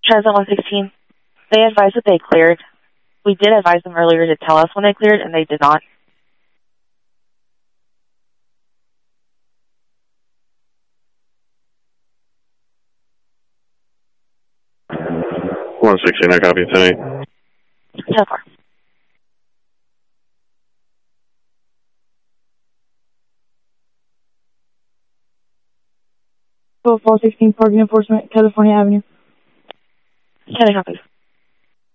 Transit 116. They advised that they cleared. We did advise them earlier to tell us when they cleared, and they did not. One 16, I copy, 10-8. 10-4. Fall 16, Parking Enforcement, California Avenue. 10 copies.